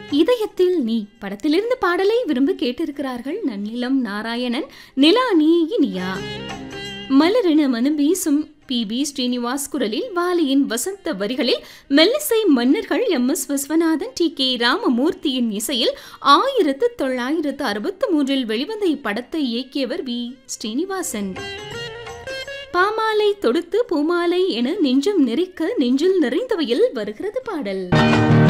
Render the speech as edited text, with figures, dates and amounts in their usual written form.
இதயத்தில் நீ படத்திலிருந்து பாடலை விரும்பி கேட்டிருக்கிறார்கள் நன்னிலம் நாராயணன், நிலானி இனியா. மலரென மனம் வீசும் பி ஸ்ரீனிவாஸ் குரலில், வாலியின் வசந்த வரிகளில், மெல்லிசை மன்னர்கள் எம்.எஸ். விஸ்வநாதன், டி.கே. ராமமூர்த்தியின் இசையில் 1963 வெளிவந்த இப்படத்தை இயக்கியவர் வி. ஸ்ரீனிவாசன். பாமாலை தொடுத்து பூமாலை என நெஞ்சம் நெறிக்க நெஞ்சில் நிறைந்தவையில் வருகிறது பாடல்.